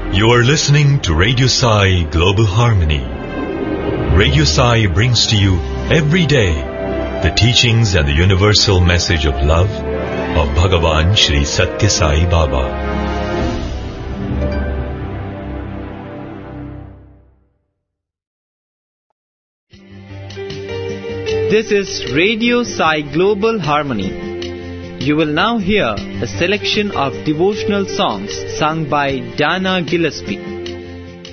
You are listening to Radio Sai Global Harmony. Radio Sai brings to you every day the teachings and the universal message of love of Bhagavan Shri Satya Sai Baba. This is Radio Sai Global Harmony. You will now hear a selection of devotional songs sung by Dana Gillespie.